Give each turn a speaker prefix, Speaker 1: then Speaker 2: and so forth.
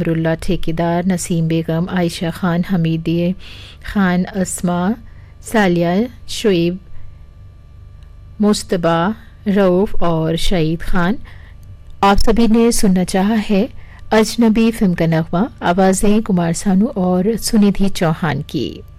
Speaker 1: कमरुल्ला ठेकेदार, नसीम बेगम, आयशा खान, हमीदी खान, अस्मा, सालिया, शुएब, मुस्तबा, रऊफ़ और शहीद खान। आप सभी ने सुनना चाहा है अजनबी फिल्म का नगमा, आवाज़ें कुमार सानू और सुनिधि चौहान की।